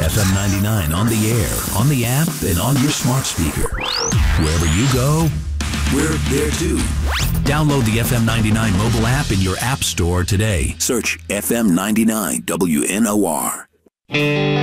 FM 99 on the air, on the app, and on your smart speaker. Wherever you go, we're there too. Download the FM 99 mobile app in your app store today. Search FM 99 WNOR.